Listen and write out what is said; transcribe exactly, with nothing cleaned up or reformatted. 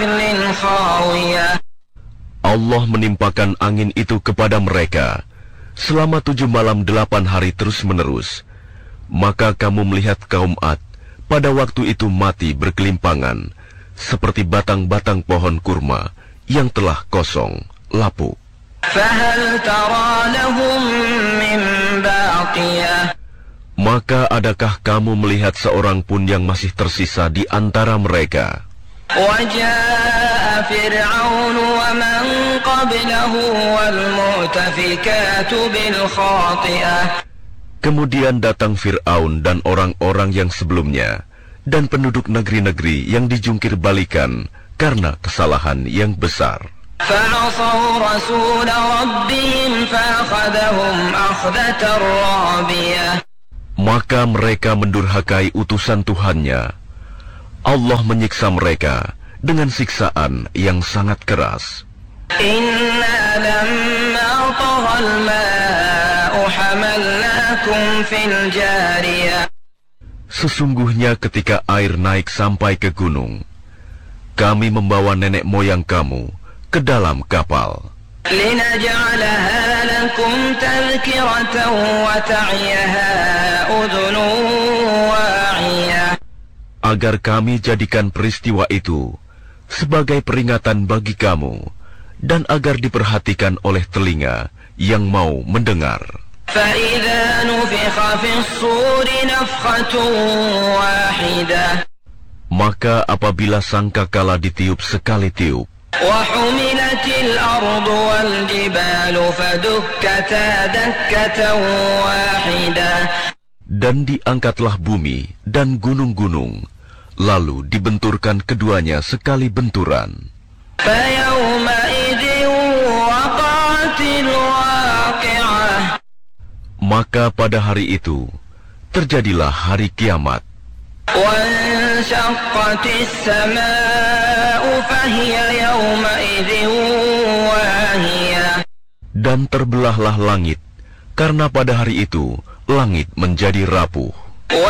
نخل خاوية. Allah menimpakan angin itu kepada mereka selama tujuh malam delapan hari terus-menerus. Maka kamu melihat kaum Ad pada waktu itu mati berkelimpangan, seperti batang-batang pohon kurma yang telah kosong, lapuk. فهل ترى لهم من باقية. Maka adakah kamu melihat seorang pun yang masih tersisa di antara mereka? وجاء فرعون ومن قبله والمؤتفكات بالخاطئة. Kemudian datang Fir'aun dan orang-orang yang sebelumnya, dan penduduk negeri-negeri yang dijungkir balikan karena kesalahan yang besar. فعصوا رسول ربهم فأخذهم أخذة رابية. Maka mereka mendurhakai utusan Tuhannya. Allah menyiksa mereka dengan siksaan yang sangat keras. Inna lamma taghal ma'u hamalnakum fil jariyah. Sesungguhnya ketika air naik sampai ke gunung, kami membawa nenek moyang kamu ke dalam kapal. لنجعلها لكم تذكرة وتعيها أذن واعية. Agar kami jadikan peristiwa itu sebagai peringatan bagi kamu, dan agar diperhatikan oleh telinga yang mau mendengar. فإذا نفخ في الصور نفخة واحدة. Maka apabila sangkakala ditiup sekali tiup, وحملت الأرض والجبال فدكتا دكة واحدة. Dan diangkatlah bumi dan gunung-gunung, lalu dibenturkan keduanya sekali benturan. فيومئذ وقعت الواقعة. Maka pada hari itu terjadilah hari kiamat. وانشقت السماء فهي يومئذ واهية. Dan terbelahlah langit, karena pada hari itu langit menjadi rapuh.